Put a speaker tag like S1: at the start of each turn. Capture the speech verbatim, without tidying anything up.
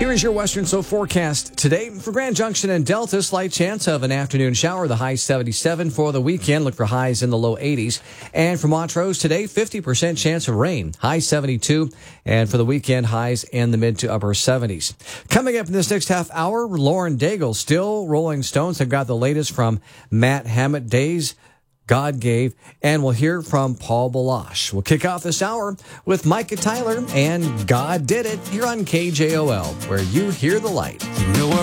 S1: Here is your Western Slope forecast today for Grand Junction and Delta. Slight chance of an afternoon shower. The high seventy-seven for the weekend. Look for highs in the low eighties. And for Montrose today, fifty percent chance of rain. High seventy-two. And for the weekend, highs in the mid to upper seventies. Coming up in this next half hour, Lauren Daigle, still Rolling Stones. Have got the latest from Matt Hammett, Days God Gave, and we'll hear from Paul Baloche. We'll kick off this hour with Micah Tyler and God Did It here on K J O L, where you hear the light.
S2: You know